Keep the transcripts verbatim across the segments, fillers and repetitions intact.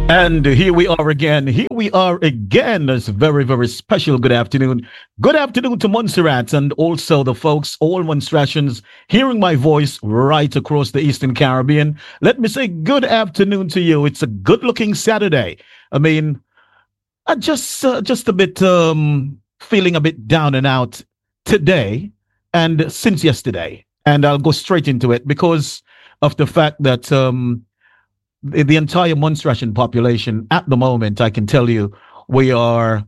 And here we are again. Here we are again. It's very, very special. Good afternoon. Good afternoon to Montserrat and also the folks, all Montserratians, hearing my voice right across the Eastern Caribbean. Let me say good afternoon to you. It's a good-looking Saturday. I mean, I just, uh, just a bit um, feeling a bit down and out today and since yesterday. And I'll go straight into it because of the fact that um, the, the entire Montserratian population at the moment, I can tell you, we are,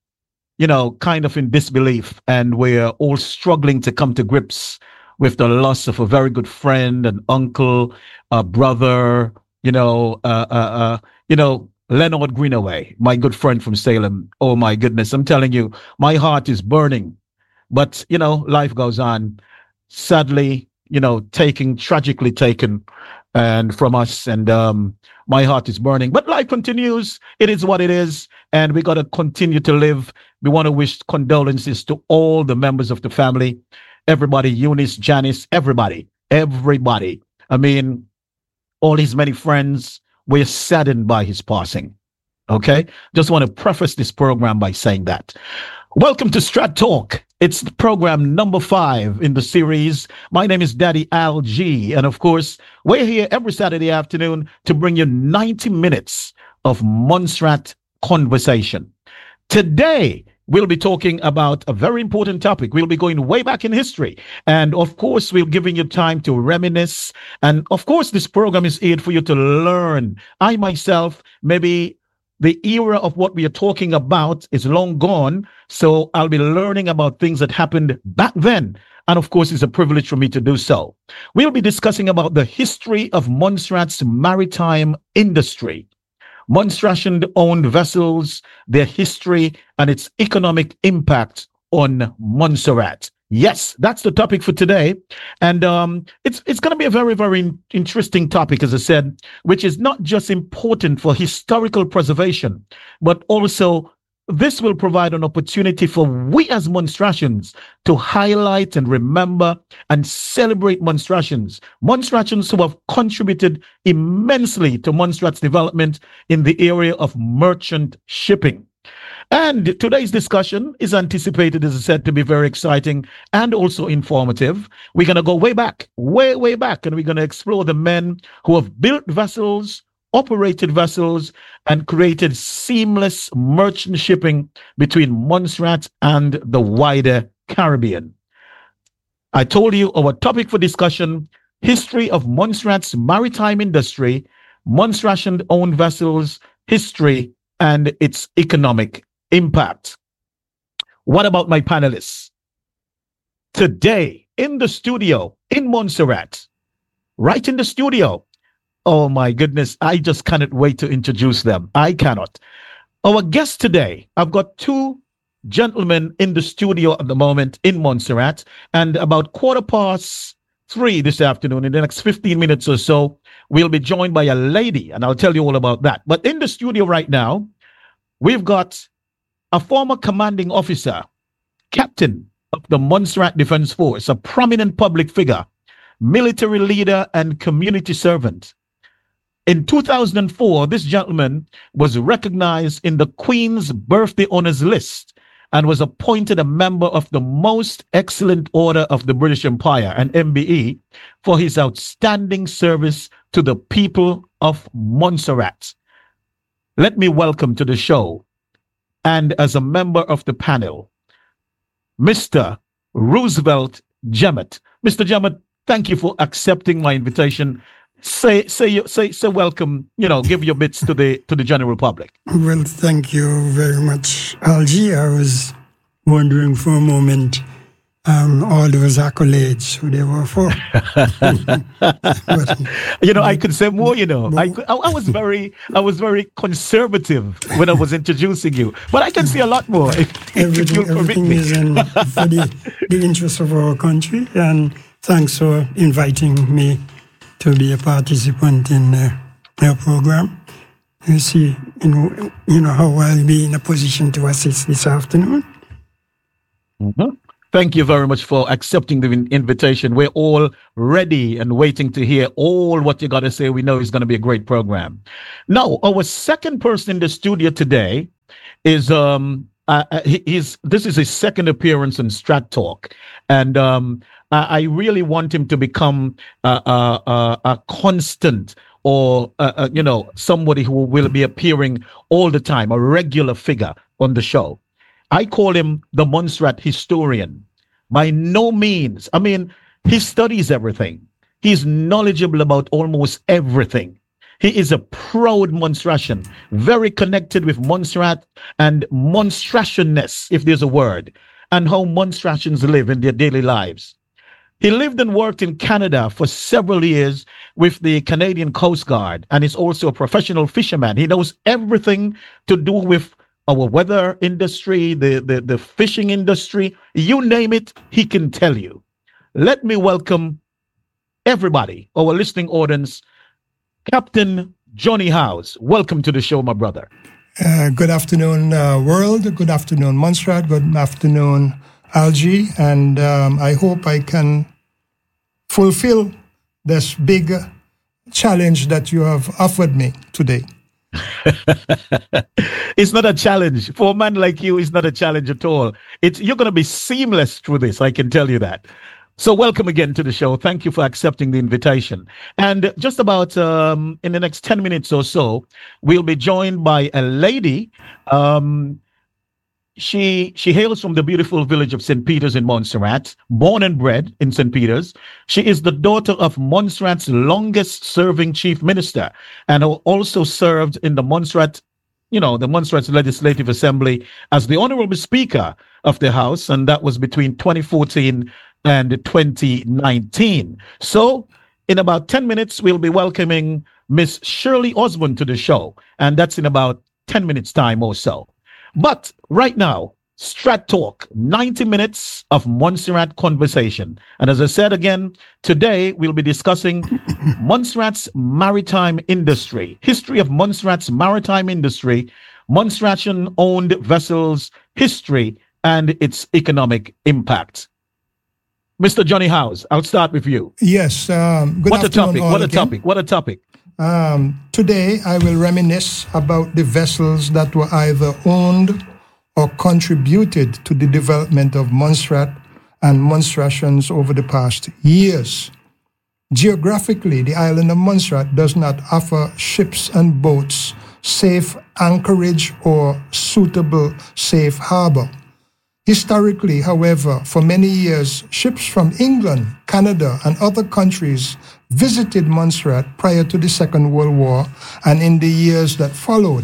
you know, kind of in disbelief, and we're all struggling to come to grips with the loss of a very good friend, an uncle, a brother, you know, uh, uh, uh, you know, Leonard Greenaway, my good friend from Salem. Oh my goodness, I'm telling you, my heart is burning. But, you know, life goes on. Sadly, you know, taking, tragically taken and from us. And um, my heart is burning. But life continues. It is what it is. And we got to continue to live. We want to wish condolences to all the members of the family. Everybody, Eunice, Janice, everybody, everybody. I mean, all his many friends, we're saddened by his passing. Okay? Just want to preface this program by saying that. Welcome to Strat Talk. It's program number five in the series. My name is Daddy Al G. And of course, we're here every Saturday afternoon to bring you ninety minutes of Montserrat conversation. Today, we'll be talking about a very important topic. We'll be going way back in history. And of course, we're giving you time to reminisce. And of course, this program is aimed for you to learn. I myself, maybe the era of what we are talking about is long gone. So I'll be learning about things that happened back then. And of course, it's a privilege for me to do so. We'll be discussing about the history of Montserrat's maritime industry, Montserratian-owned vessels, their history, and its economic impact on Montserrat. Yes, that's the topic for today. And um, it's it's going to be a very, very interesting topic, as I said, which is not just important for historical preservation, but also this will provide an opportunity for we as Montserratians to highlight and remember and celebrate Montserratians, Montserratians who have contributed immensely to Montserrat's development in the area of merchant shipping. And today's discussion is anticipated, as I said, to be very exciting and also informative. We're going to go way back, way, way back, and we're going to explore the men who have built vessels, operated vessels, and created seamless merchant shipping between Montserrat and the wider Caribbean. I told you our topic for discussion, history of Montserrat's maritime industry, Montserratian-owned vessels, history, and its economic impact. What about my panelists? Today, in the studio, in Montserrat, right in the studio. Oh my goodness, I just cannot wait to introduce them. I cannot. Our guests today, I've got two gentlemen in the studio at the moment in Montserrat, and about quarter past three this afternoon, in the next fifteen minutes or so, we'll be joined by a lady, and I'll tell you all about that. But in the studio right now, we've got a former commanding officer, captain of the Montserrat Defense Force, a prominent public figure, military leader, and community servant. In two thousand four, this gentleman was recognized in the Queen's Birthday Honors List and was appointed a member of the Most Excellent Order of the British Empire, an M B E, for his outstanding service to the people of Montserrat. Let me welcome to the show, and as a member of the panel, Mister Roosevelt Jemmett. Mister Jemmett, thank you for accepting my invitation. Say, say, say, say, welcome. You know, give your bits to the to the general public. Well, thank you very much, Algie. I was wondering for a moment, um, all those accolades who they were for. but, you know, but, I could say more. You know, but, I, could, I I was very I was very conservative when I was introducing you, but I can say a lot more. If, everything if everything is in, for the, the interest of our country, and thanks for inviting me to be a participant in uh, your program. You see, you know, you know how I'll be in a position to assist this afternoon. Mm-hmm. Thank you very much for accepting the in- invitation. We're all ready and waiting to hear all what you got to say. We know it's going to be a great program. Now, our second person in the studio today is um uh, uh, he, he's this is his second appearance on Strat Talk, and um I, I really want him to become uh, uh, uh, a constant, or uh, uh, you know, somebody who will be appearing all the time, a regular figure on the show. I call him the Montserrat historian. By no means. I mean, he studies everything. He's knowledgeable about almost everything. He is a proud Montserratian, very connected with Montserrat and Montserratianness, if there's a word, and how Montserratians live in their daily lives. He lived and worked in Canada for several years with the Canadian Coast Guard, and is also a professional fisherman. He knows everything to do with our weather industry, the, the, the fishing industry, you name it, he can tell you. Let me welcome everybody, our listening audience, Captain Johnny House. Welcome to the show, my brother. Uh, good afternoon, uh, world. Good afternoon, Montserrat. Good afternoon, Algie. And um, I hope I can fulfill this big challenge that you have offered me today. It's not a challenge. For a man like you, it's not a challenge at all. It's You're going to be seamless through this, I can tell you that. So welcome again to the show. Thank you for accepting the invitation. And just about um, in the next ten minutes or so, we'll be joined by a lady. Um, she she hails from the beautiful village of Saint Peters in Montserrat, born and bred in Saint Peters. She is the daughter of Montserrat's longest serving chief minister, and also served in the Montserrat, you know, the Montserrat Legislative Assembly as the honorable speaker of the House, and that was between twenty fourteen and twenty nineteen. So in about ten minutes, we'll be welcoming Miss Shirley Osborne to the show, and that's in about ten minutes time or so. But right now, Strat Talk, ninety minutes of Montserrat conversation. And as I said again, today we'll be discussing Montserrat's maritime industry, history of Montserrat's maritime industry, Montserratian-owned vessels, history, and its economic impact. Mister Johnny House, I'll start with you. Yes. Um, good what a topic! What a again. topic! What a topic! Um, today, I will reminisce about the vessels that were either owned or contributed to the development of Montserrat and Montserratians over the past years. Geographically, the island of Montserrat does not offer ships and boats safe anchorage or suitable safe harbor. Historically, however, for many years, ships from England, Canada, and other countries visited Montserrat prior to the Second World War and in the years that followed.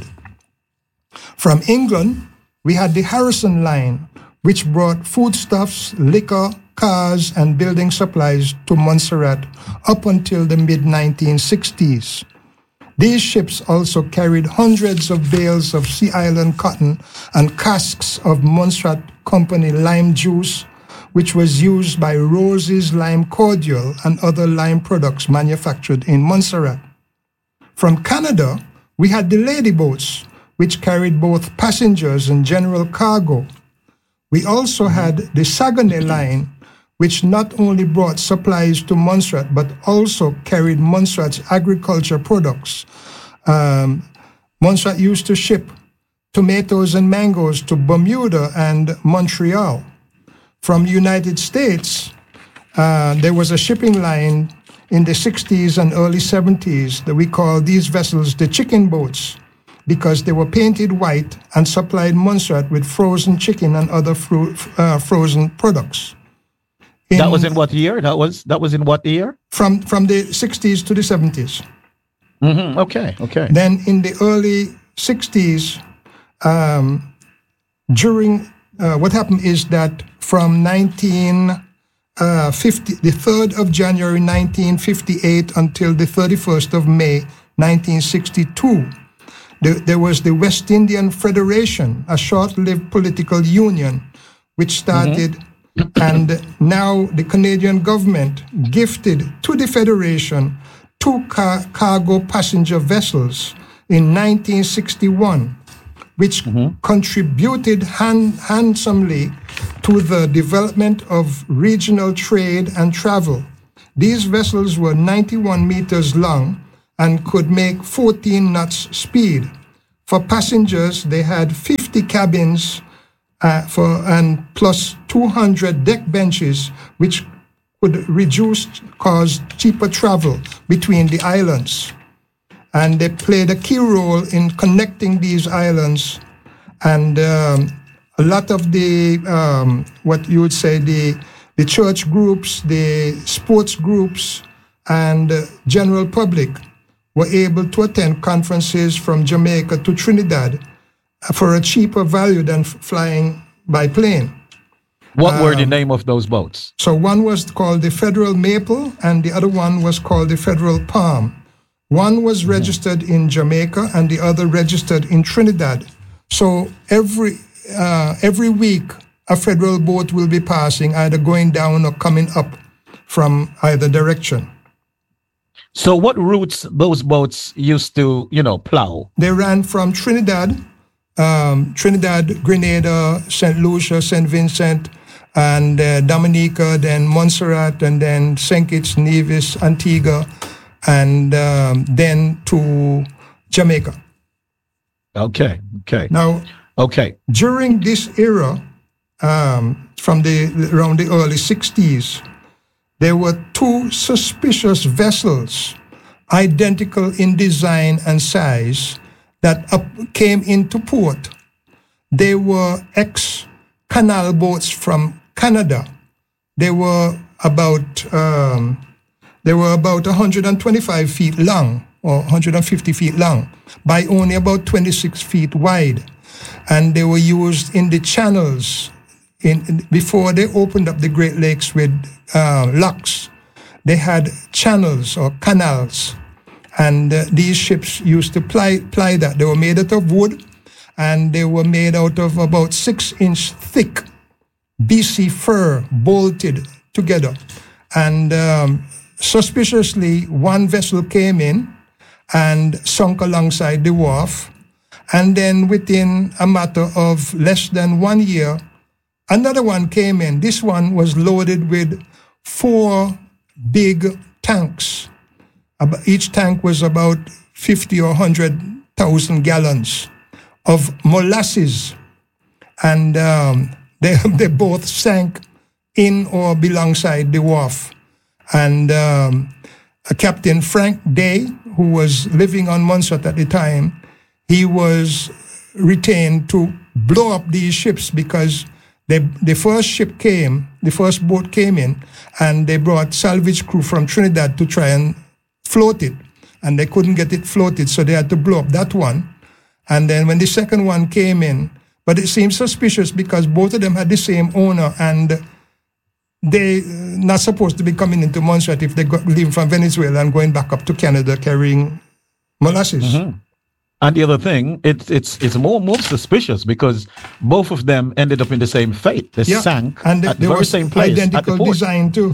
From England, we had the Harrison Line, which brought foodstuffs, liquor, cars, and building supplies to Montserrat up until the mid nineteen sixties. These ships also carried hundreds of bales of Sea Island cotton and casks of Montserrat Company lime juice, which was used by Rose's Lime Cordial and other lime products manufactured in Montserrat. From Canada, we had the lady boats, which carried both passengers and general cargo. We also had the Saguenay Line, which not only brought supplies to Montserrat, but also carried Montserrat's agriculture products. Um, Montserrat used to ship tomatoes and mangoes to Bermuda and Montreal. From the United States, uh, there was a shipping line in the sixties and early seventies that we called these vessels the chicken boats, because they were painted white and supplied Montserrat with frozen chicken and other fro- uh, frozen products. In, that was in what year? That was that was in what year? From from the sixties to the seventies. Mm-hmm. Okay, okay. Then in the early sixties, um, during uh, what happened is that from nineteen fifty, the third of January nineteen fifty-eight until the thirty-first of May nineteen sixty-two, there, there was the West Indian Federation, a short-lived political union, which started. Mm-hmm. And now the Canadian government gifted to the Federation two car- cargo passenger vessels in nineteen sixty-one, which mm-hmm. contributed hand- handsomely to the development of regional trade and travel. These vessels were ninety-one meters long and could make fourteen knots speed. For passengers, they had fifty cabins uh, for and plus two hundred deck benches, which could reduce, cause cheaper travel between the islands. And they played a key role in connecting these islands. And um, a lot of the, um, what you would say, the, the church groups, the sports groups, and uh, general public were able to attend conferences from Jamaica to Trinidad for a cheaper value than f- flying by plane. What um, were the name of those boats? So one was called the Federal Maple, and the other one was called the Federal Palm. One was registered mm-hmm. in Jamaica, and the other registered in Trinidad. So every uh, every week, a federal boat will be passing, either going down or coming up from either direction. So what routes those boats used to, you know, plow? They ran from Trinidad, um, Trinidad, Grenada, Saint Lucia, Saint Vincent, and uh, Dominica, then Montserrat, and then Saint Kitts, Nevis, Antigua, and um, then to Jamaica. Okay, okay. Now, okay. During this era, um, from the around the early sixties, there were two suspicious vessels, identical in design and size, that up, came into port. They were ex-canal boats from Canada. They were about um, they were about one hundred twenty-five feet long, or one hundred fifty feet long, by only about twenty-six feet wide, and they were used in the channels. In, in, before they opened up the Great Lakes with uh, locks, they had channels or canals, and uh, these ships used to ply, ply that. They were made out of wood, and they were made out of about six-inch thick B C fir bolted together. And um, suspiciously, one vessel came in and sunk alongside the wharf, and then within a matter of less than one year, another one came in. This one was loaded with four big tanks. Each tank was about fifty or one hundred thousand gallons of molasses. And um, they, they both sank in or alongside the wharf. And um, Captain Frank Day, who was living on Montserrat at the time, he was retained to blow up these ships because They, the first ship came, the first boat came in, and they brought salvage crew from Trinidad to try and float it. And they couldn't get it floated, so they had to blow up that one. And then when the second one came in, but it seemed suspicious because both of them had the same owner, and they not supposed to be coming into Montserrat if they got leaving from Venezuela and going back up to Canada carrying molasses. Mm-hmm. And the other thing, it's it's it's more more suspicious because both of them ended up in the same fate. They yeah. sank and they, at the very same place. Identical design too.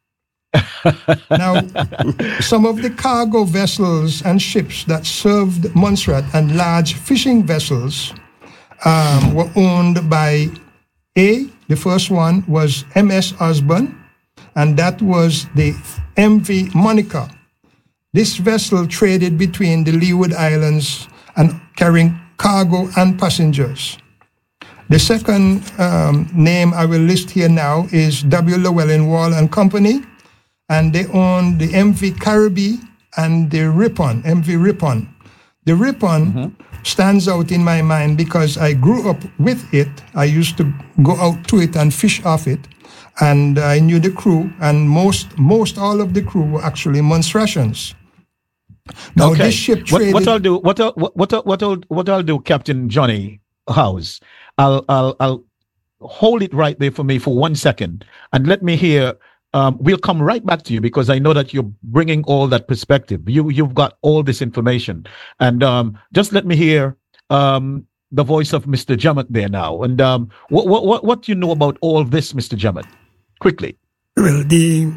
Now, some of the cargo vessels and ships that served Montserrat and large fishing vessels um, were owned by A. The first one was M S Osborne, and that was the M V Monica. This vessel traded between the Leeward Islands and carrying cargo and passengers. The second um, name I will list here now is W. Llewellyn Wall and Company, and they own the M V Caribbean and the Ripon, M V Ripon. The Ripon mm-hmm. stands out in my mind because I grew up with it. I used to go out to it and fish off it, and I knew the crew, and most, most all of the crew were actually Montserratians. Now, okay. This ship traded... What, what I'll do, what I'll, what what what I'll, what I'll do, Captain Johnny House, I'll I'll I'll hold it right there for me for one second, and let me hear. Um, we'll come right back to you because I know that you're bringing all that perspective. You you've got all this information, and um, just let me hear um, the voice of Mister Jamat there now. And um, what what what what do you know about all this, Mister Jamat? Quickly. Well, the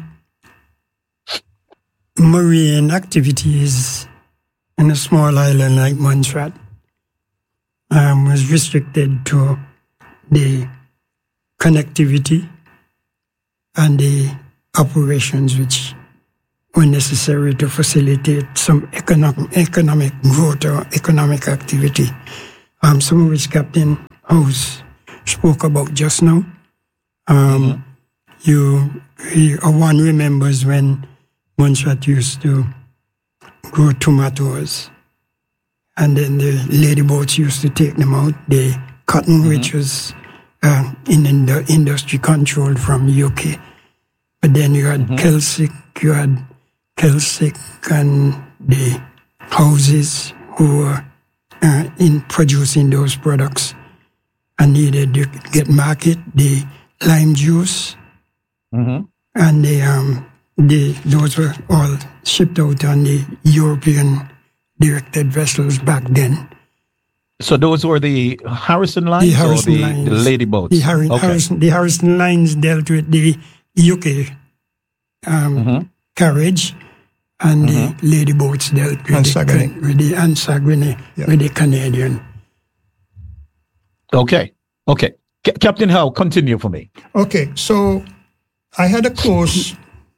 marine activities in a small island like Montserrat um, was restricted to the connectivity and the operations which were necessary to facilitate some economic, economic growth or economic activity, um, some of which Captain House spoke about just now. Um, mm-hmm. You, you, one remembers when Montserrat used to grow tomatoes, and then the lady boats used to take them out. The cotton, mm-hmm. which was uh, in, in the industry controlled from U K. But then you had mm-hmm. Kelsick, you had Kelsick and the houses who were uh, in producing those products and needed to get market, the lime juice, mm-hmm. and the, um, the those were all shipped out on the European directed vessels back then. So those were the Harrison lines the Harrison or the, lines, the lady boats? The, Harri- okay. Harrison, the Harrison lines dealt with the U K um, mm-hmm. carriage, and mm-hmm. the lady boats dealt with the, with the Ansaguinay, yeah. with the Canadian. Okay, okay. C- Captain Howe, continue for me. Okay, so I had a course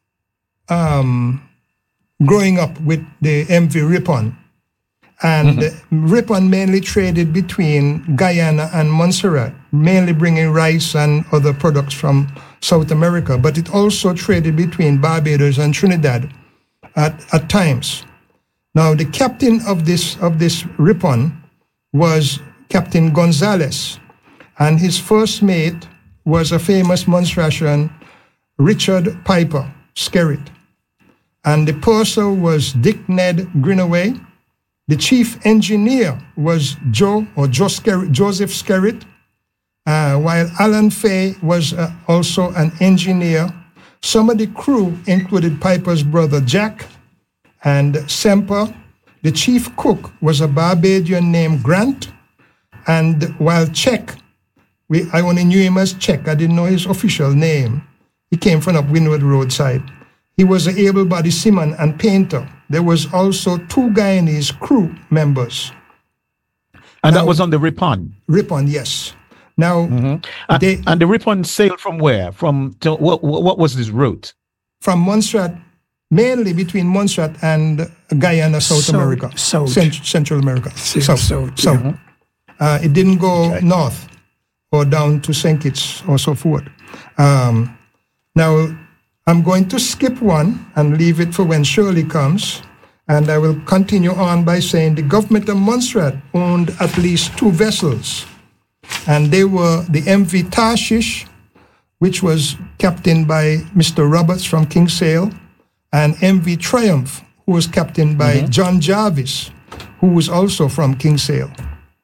um, growing up with the M V Ripon. And mm-hmm. Ripon mainly traded between Guyana and Montserrat, mainly bringing rice and other products from South America. But it also traded between Barbados and Trinidad at, at times. Now, the captain of this of this Ripon was Captain Gonzalez, and his first mate was a famous Montserratian, Richard Piper Skerritt. And the purser was Dick Ned Greenaway. The chief engineer was Joe or Joe Skerritt, Joseph Skerritt, uh, while Alan Fay was uh, also an engineer. Some of the crew included Piper's brother Jack and Semper. The chief cook was a Barbadian named Grant. And while Czech, we, I only knew him as Czech, I didn't know his official name. He came from up Windward Roadside. He was an able-bodied seaman and painter. There was also two Guyanese crew members. And now, that was on the Ripon? Ripon, yes. Now, mm-hmm. they, and, and the Ripon sailed from where? From to, what, what was this route? From Montserrat, mainly between Montserrat and Guyana, South so, America. South. Cent- Central America. South. South. South, south. Yeah. Uh, it didn't go okay. north or down to Saint Kitts or so forth. Um, now, I'm going to skip one and leave it for when Shirley comes. And I will continue on by saying the government of Montserrat owned at least two vessels. And they were the M V Tarshish, which was captained by Mister Roberts from Kinsale, and M V Triumph, who was captained by mm-hmm. John Jarvis, who was also from Kinsale.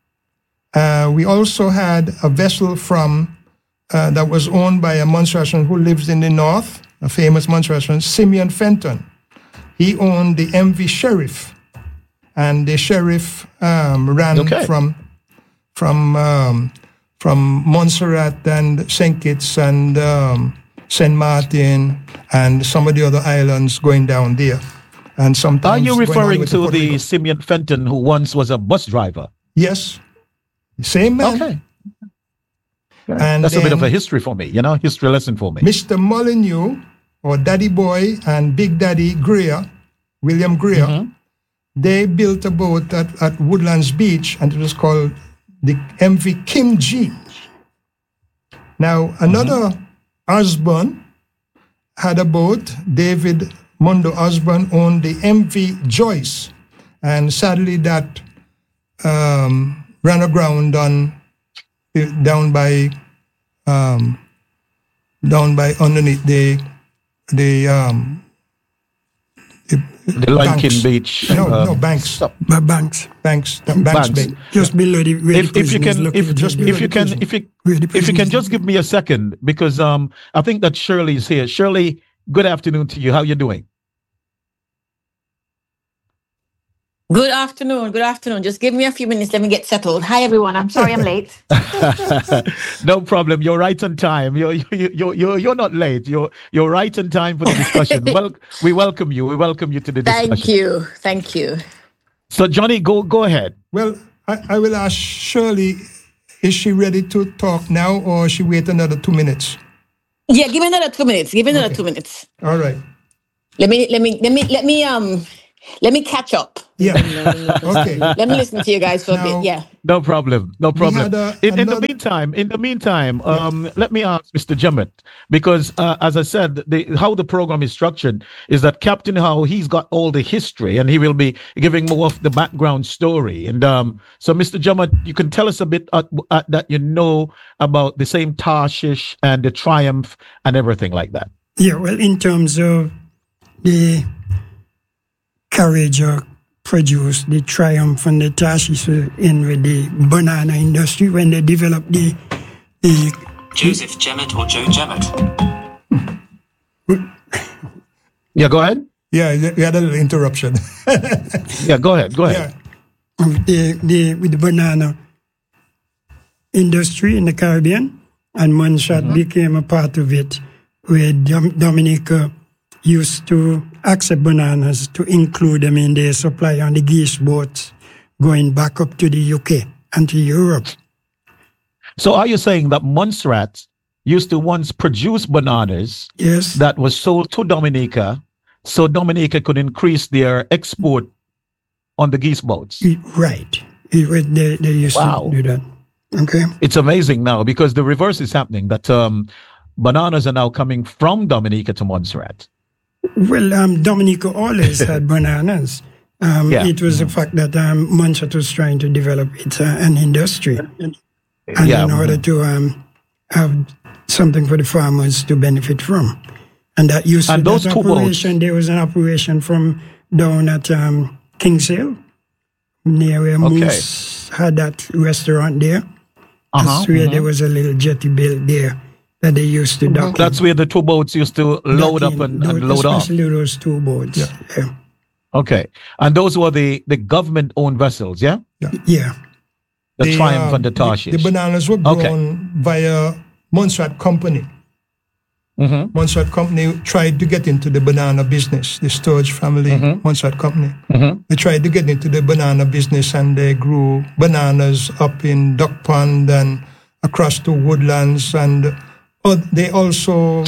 Uh, we also had a vessel from uh, that was owned by a Montserratian who lives in the north, a famous Montserratian, Simeon Fenton. He owned the M V Sheriff, and the Sheriff um, ran okay. from from um, from Montserrat and Saint Kitts and um, Saint Martin and some of the other islands going down there. And sometimes are you referring to the, the Simeon Fenton who once was a bus driver? Yes, same man. Okay. And that's a bit of a history for me, you know, history lesson for me. Mister Molyneux, or Daddy Boy and Big Daddy Greer, William Greer, mm-hmm. they built a boat at, at Woodlands Beach, and it was called the M V Kim G. Now, another mm-hmm. Osborne had a boat. David Mondo Osborne owned the M V Joyce, and sadly that um, ran aground on down by um, down by underneath the the um the, the Lankin Beach. No, uh, no banks. Stop. Banks. Banks. Banks. Banks. Bay. Just yeah. below the. If, if you can, if just if you can, if you if you can just give me a second, because um I think that Shirley is here. Shirley, good afternoon to you. How you doing? Good afternoon. Good afternoon. Just give me a few minutes. Let me get settled. Hi, everyone. I'm sorry I'm late. No problem. You're right on time. You're you you you're you're not late. You're you're right on time for the discussion. Well, we welcome you. We welcome you to the discussion. Thank you. Thank you. So, Johnny, go go ahead. Well, I, I will ask Shirley is she ready to talk now, or she wait another two minutes? Yeah, give me another two minutes. Give me another Okay. two minutes. All right. Let me let me let me let me um let me catch up. Yeah. Okay. Let me listen to you guys for a Now- bit. Yeah. No problem. No problem. had a- in, in the another- meantime, in the meantime, um, let me ask Mister Jemmett, because uh, as I said, the, how the program is structured is that Captain Howe, he's got all the history, and he will be giving more of the background story. And um, so, Mister Jemmett, you can tell us a bit uh, uh, that you know about the same Tarshish and the Triumph and everything like that. Yeah, well, in terms of the carriage or produce, the Triumph and the Tarshish in with the banana industry when they developed the the Joseph Jemmett or Joe Jemmett? Yeah, go ahead. Yeah, we had a little interruption. Yeah, go ahead. Go ahead. Yeah. of the, the with the banana industry in the Caribbean, and Montserrat Mm-hmm. became a part of it, where Dom- Dominica used to accept bananas to include them in their supply on the geese boats going back up to the U K and to Europe. So, are you saying that Montserrat used to once produce bananas Yes, that was sold to Dominica, so Dominica could increase their export on the geese boats? it- right. It was, they, they used Wow. to do that. Okay. It's amazing now because the reverse is happening, that um, bananas are now coming from Dominica to Montserrat. Well, um, Dominica always had bananas. Um, Yeah. It was the fact that um, Montserrat was trying to develop it, uh, an industry, and Yeah, in order to um, have something for the farmers to benefit from. And that used And to, those that two operation, there was an operation from down at um, Kingsale, near where Okay. Moose had that restaurant there. Uh-huh, That's where there was a little jetty built there that they used to dock in. That's where the two boats used to load Dock up in, and, those- and load off. Especially those two boats. Yeah. Okay. And those were the, the government owned vessels, yeah? yeah. The, Triumph um, and the Tarshish. The, the bananas were grown Okay. via Montserrat Company. Mhm. Montserrat Company tried to get into the banana business, the Sturge family, Mm-hmm. Montserrat Company. Mhm. They tried to get into the banana business, and they grew bananas up in Duck Pond and across to Woodlands. And uh, they also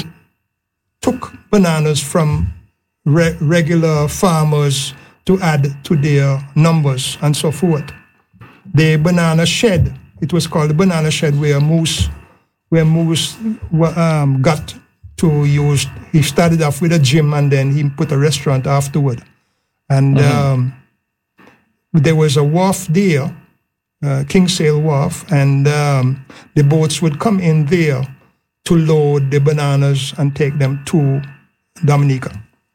took bananas from re- regular farmers to add to their numbers and so forth. The banana shed, it was called the banana shed, where Moose, where Moose wa- um, got to use. He started off with a gym, and then he put a restaurant afterward. And um, there was a wharf there, uh, Kingsale Wharf, and um, the boats would come in there to load the bananas and take them to Dominica.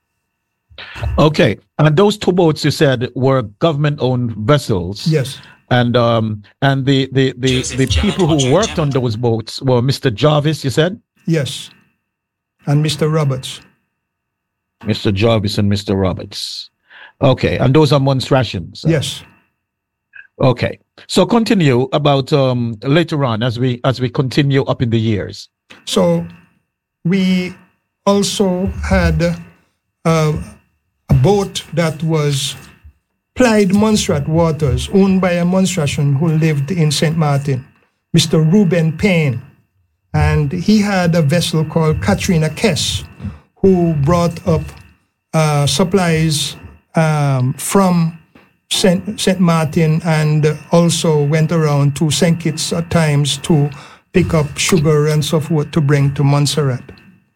Okay. And those two boats you said were government owned vessels. Yes. And um and the the the, Joseph the Jemmett people or who Joe worked on Jemmett? those boats were Mister Jarvis, you said? Yes. And Mister Roberts. Mister Jarvis and Mister Roberts. Okay. And those are Montserratians. Yes. Okay. So continue about um later on as we as we continue up in the years. So we also had uh, a boat that was plied Montserrat waters, owned by a Montserratian who lived in Saint Martin, Mister Reuben Payne. And he had a vessel called Katrina Kess, who brought up uh, supplies um, from Saint, Saint Martin, and also went around to Saint Kitts at times to pick up sugar and so forth to bring to Montserrat.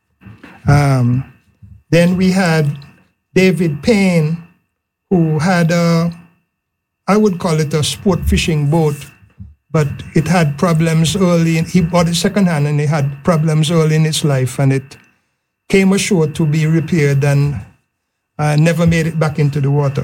Um, then we had David Payne, who had a, I would call it a sport fishing boat, but it had problems early. In, he bought it secondhand, and it had problems early in its life, and it came ashore to be repaired and uh, never made it back into the water.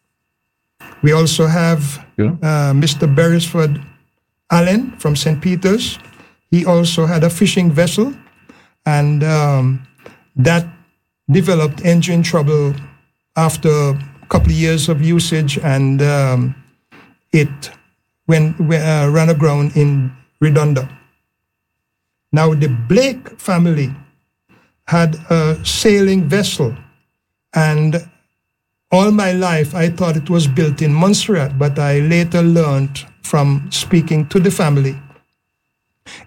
We also have Yeah. uh, Mister Beresford Allen from Saint Peter's. He also had a fishing vessel, and um, that developed engine trouble after a couple of years of usage, and um, it went, uh, ran aground in Redonda. Now, the Blake family had a sailing vessel, and all my life I thought it was built in Montserrat, but I later learned from speaking to the family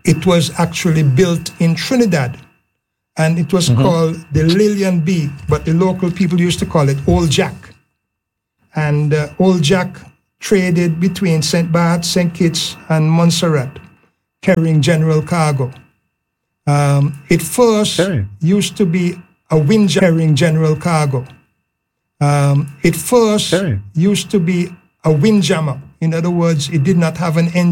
it was actually built in Trinidad, and it was mm-hmm. called the Lillian B, but the local people used to call it Old Jack. And uh, Old Jack traded between Saint Barth, Saint Kitts, and Montserrat, carrying general cargo. Um, it first okay. used to be a windjammer carrying general cargo. Um, it first okay. used to be a windjammer. In other words, it did not have an engine.